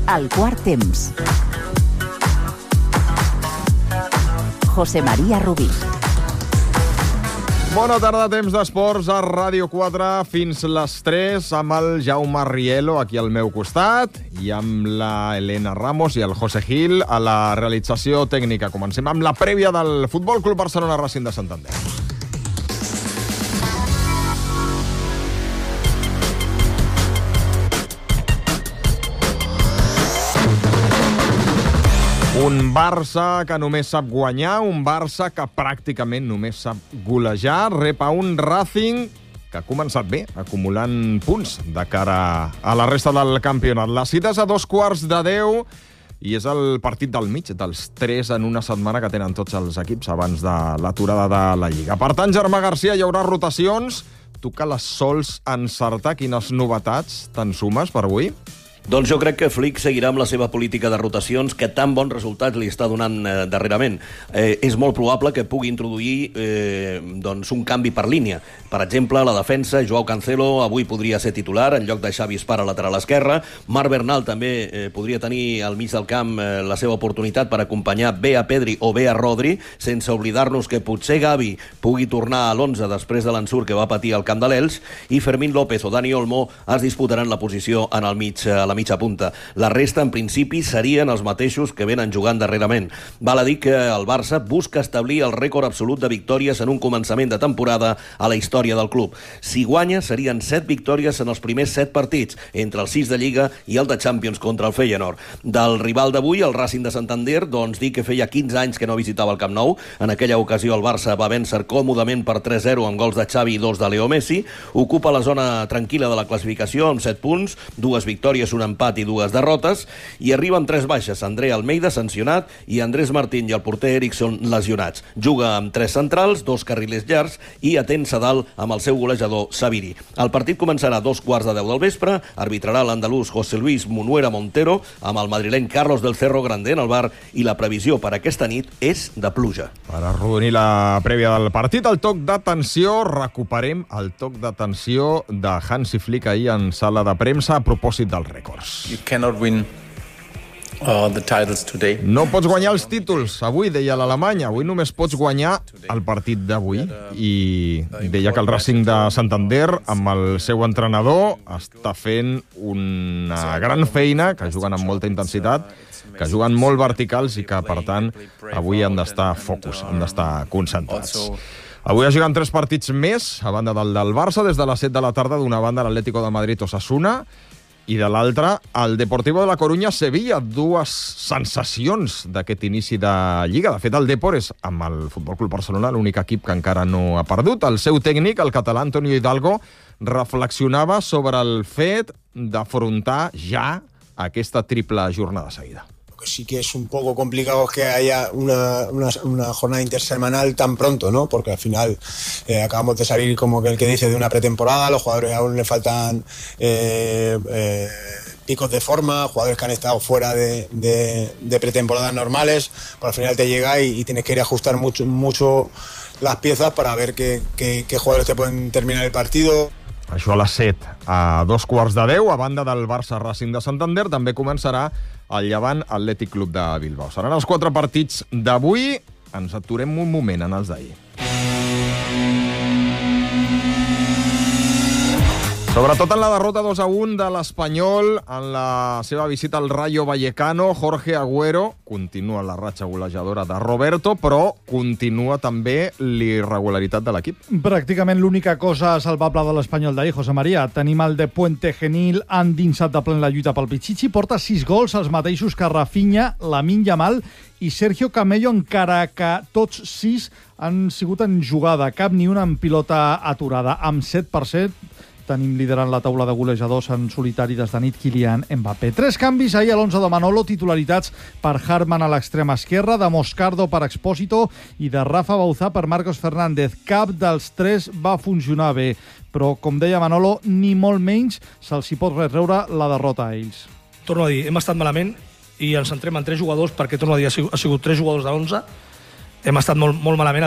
El quart temps. José María Rubí. Bona tarda, temps d'esports a Ràdio 4 fins les 3 amb el Jaume Rielo aquí al meu costat i amb la Elena Ramos i el José Gil a la realització tècnica. Comencem amb la prèvia del Futbol Club Barcelona Racing de Santander. Un Barça que només sap guanyar, un Barça que pràcticament només sap golejar, rep a un Racing que ha començat bé, acumulant punts de cara a la resta del campionat. La cita és a 2:15 i és el partit del mig, dels 3 en una setmana que tenen tots els equips abans de l'aturada de la Lliga. Per tant, Germà Garcia, hi haurà rotacions. Tu que les sols encertar, quines novetats te'n sumes per avui? Doncs jo crec que Flick seguirà amb la seva política de rotacions que tan bons resultats li està donant darrerament. És molt probable que pugui introduir doncs un canvi per línia. Per exemple, a la defensa, Joao Cancelo avui podria ser titular en lloc de Xavi Espar a lateral esquerra. Marc Bernal també podria tenir al mig del camp la seva oportunitat per acompanyar bé a Pedri o bé a Rodri, sense oblidar-nos que potser Gavi pugui tornar a l'11 després de l'ensurt que va patir al camp de l'Elx, i Fermín López o Dani Olmo es disputaran la posició en el mig, a la mitja punta. La resta, en principi, serien els mateixos que venen jugant darrerament. Val a dir que el Barça busca establir el rècord absolut de victòries en un començament de temporada a la història del club. Si guanya, serien 7 victòries en els primers 7 partits, entre els 6 de Lliga i el de Champions contra el Feyenoord. Del rival d'avui, el Racing de Santander, doncs dir que feia 15 anys que no visitava el Camp Nou. En aquella ocasió el Barça va vèncer còmodament per 3-0 amb gols de Xavi i 2 de Leo Messi. Ocupa la zona tranquil·la de la classificació amb 7 punts, 2 victòries, un empat i 2 derrotes, i arriba amb 3 baixes: André Almeida, sancionat, i Andrés Martín i el porter Eriksson, lesionats. Juga amb 3 centrals, 2 carrilers llargs i atents a dalt amb el seu golejador Saviri. El partit començarà a 2:15 del vespre, arbitrarà l'andalús José Luis Munuera Montero amb el madrileny Carlos del Cerro Grande en el bar, i la previsió per aquesta nit és de pluja. Per arrodonir la prèvia del partit, el toc d'atenció, recuperem el toc d'atenció de Hansi Flick ahir en sala de premsa a propòsit dels rècords. You cannot win the titles today. No pots guanyar els títols avui, deia l'Alemanya. Avui només pots guanyar el partit d'avui. I deia que el Racing de Santander, amb el seu entrenador, està fent una gran feina, que juguen amb molta intensitat, que juguen molt verticals i que, per tant, avui han d'estar focus, han d'estar concentrats. Avui es juguen 3 partits més, a banda del Barça, des de les 7 de la tarda, d'una banda l'Atlético de Madrid Osasuna, i de l'altra, el Deportivo de la Corunya-Sevilla, 2 sensacions d'aquest inici de Lliga. De fet, el Depor és, amb el Futbol Club Barcelona, l'únic equip que encara no ha perdut. El seu tècnic, el català Antonio Hidalgo, reflexionava sobre el fet d'afrontar ja aquesta triple jornada seguida. Lo que sí que es un poco complicado es que haya una jornada intersemanal tan pronto, ¿no? Porque al final acabamos de salir, como que el que dice, de una pretemporada, a los jugadores aún le faltan picos de forma, jugadores que han estado fuera de pretemporadas normales, pero al final te llega y tienes que ir a ajustar mucho las piezas para ver qué jugadores te pueden terminar el partido. Això a les 7, a 2:15, a banda del Barça Racing de Santander, també començarà el Llevant Atlètic Club de Bilbao. Seran els 4 partits d'avui. Ens aturem un moment en els d'ahir. Sobretot en la derrota 2-1 de l'Espanyol en la seva visita al Rayo Vallecano, Jorge Agüero continua la ratxa golejadora de Roberto, però continua també l'irregularitat de l'equip. Pràcticament l'única cosa salvable de l'Espanyol d'ahir, José María. Tenim el de Puente Genil endinsat de ple en la lluita pel Pichichi. Porta 6 gols, els mateixos que Rafinha, Lamine Yamal i Sergio Camello, encara que tots 6 han sigut en jugada, cap ni una en pilota aturada. Amb 7% tenim liderant la taula de golejadors en solitari des de nit Kylian Mbappé. 3 canvis ahir a l'11 de Manolo, titularitats per Hartmann a l'extrema esquerra, de Moscardo per Expósito i de Rafa Bauzá per Marcos Fernández. Cap dels 3 va funcionar bé, però, com deia Manolo, ni molt menys se'ls hi pot retreure la derrota a ells. Torno a dir, hem estat malament i ens centrem en 3 jugadors perquè, torno a dir, ha sigut 3 jugadors de 11. Hem estat molt malament.